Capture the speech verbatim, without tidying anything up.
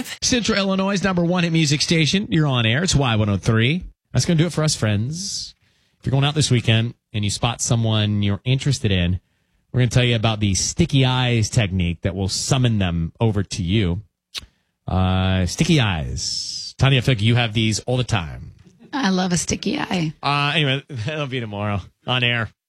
five. Central Illinois' number one hit music station. You're on air. It's Y one oh three. That's going to do it for us, friends. If you're going out this weekend and you spot someone you're interested in, we're going to tell you about the sticky eyes technique that will summon them over to you. Uh, sticky eyes. Tanya, I feel like you have these all the time. I love a sticky eye. Uh, anyway, that'll be tomorrow on air.